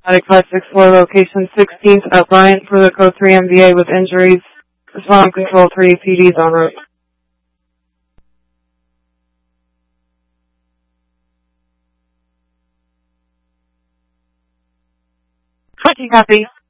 Attic 564, location 16th at Bryant for the code 3 MVA with injuries. Respond control 3 PDs en route. 20 copy.